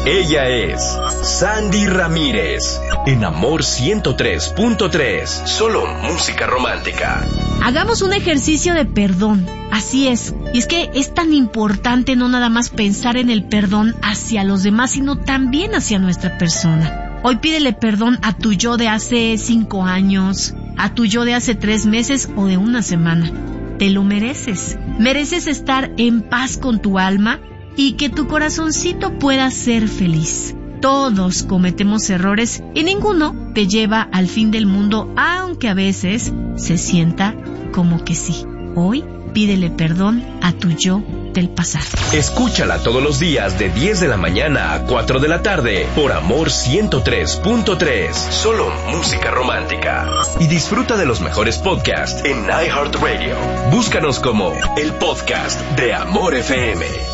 Ella es Sandy Ramírez, en Amor 103.3, solo música romántica. Hagamos un ejercicio de perdón, así es. Y es que es tan importante no nada más pensar en el perdón hacia los demás, sino también hacia nuestra persona. Hoy pídele perdón a tu yo de hace 5 años, a tu yo de hace 3 meses o de una semana. Te lo mereces. Mereces estar en paz con tu alma y que tu corazoncito pueda ser feliz. Todos cometemos errores y ninguno te lleva al fin del mundo, aunque a veces se sienta como que sí. Hoy pídele perdón a tu yo del pasado. Escúchala todos los días de 10 de la mañana a 4 de la tarde por Amor 103.3, solo música romántica. Y disfruta de los mejores podcasts en iHeartRadio. Búscanos como el podcast de Amor FM.